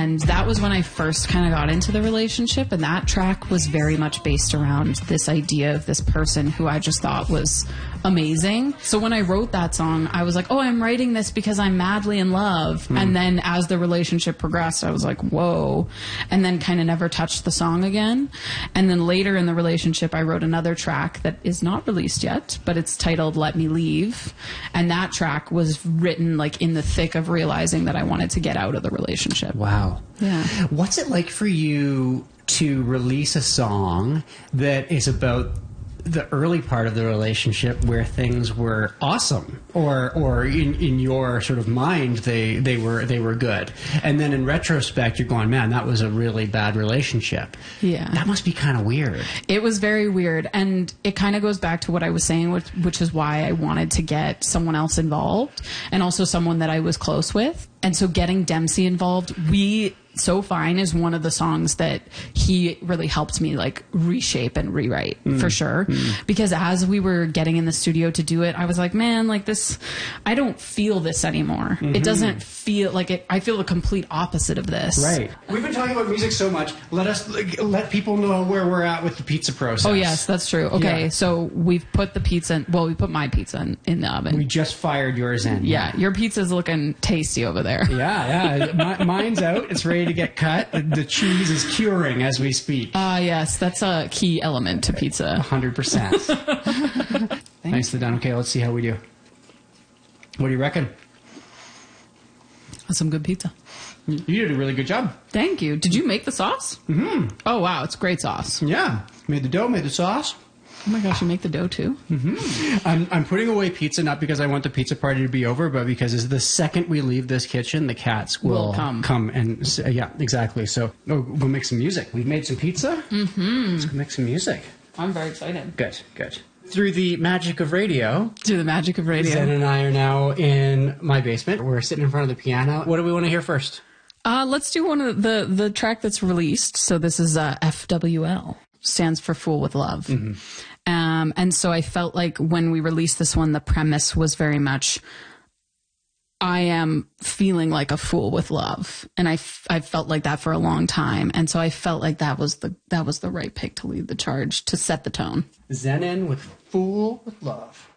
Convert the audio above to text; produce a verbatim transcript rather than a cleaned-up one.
And that was when I first kind of got into the relationship. And that track was very much based around this idea of this person who I just thought was amazing. So when I wrote that song, I was like, oh, I'm writing this because I'm madly in love. Mm. And then as the relationship progressed, I was like, whoa. And then kind of never touched the song again. And then later in the relationship, I wrote another track that is not released yet, but it's titled Let Me Leave. And that track was written like in the thick of realizing that I wanted to get out of the relationship. Wow. Yeah. What's it like for you to release a song that is about the early part of the relationship where things were awesome, or or in, in your sort of mind they they were they were good, and then in retrospect you're going, man, that was a really bad relationship. Yeah, that must be kind of weird. It was very weird, and it kind of goes back to what I was saying, which, which is why I wanted to get someone else involved, and also someone that I was close with. And so getting Dempsey involved, we So Fine is one of the songs that he really helped me like reshape and rewrite mm. for sure. Mm. Because as we were getting in the studio to do it, I was like, man, like this, I don't feel this anymore. Mm-hmm. It doesn't feel like it. I feel the complete opposite of this. Right. We've been talking about music so much. Let us like, let people know where we're at with the pizza process. Oh yes, that's true. Okay. Yeah. So we've put the pizza in, well, we put my pizza in, in the oven. We just fired yours in. Yeah. yeah. Your pizza's looking tasty over there. Yeah. Yeah. My, mine's out. It's ready to get cut. The cheese is curing as we speak. Ah, uh, yes. That's a key element to pizza. one hundred percent. Nicely done. Okay, let's see how we do. What do you reckon? That's some good pizza. You did a really good job. Thank you. Did you make the sauce? Mm-hmm. Oh, wow. It's great sauce. Yeah. Made the dough, made the sauce. Oh my gosh, you make the dough too? Mm-hmm. I'm, I'm putting away pizza not because I want the pizza party to be over, but because as the second we leave this kitchen, the cats will, will come. come and uh, yeah, exactly. So oh, we'll make some music. We've made some pizza. Mm-hmm. Let's go make some music. I'm very excited. Good, good. Through the magic of radio. Through the magic of radio. Zen and I are now in my basement. We're sitting in front of the piano. What do we want to hear first? Uh, let's do one of the the track that's released. So this is uh, F W L. Stands for Fool with Love. Mm-hmm. Um, and so I felt like when we released this one, the premise was very much, I am feeling like a fool with love. And I, f- I felt like that for a long time. And so I felt like that was the, that was the right pick to lead the charge, to set the tone. Zen in with Fool with Love.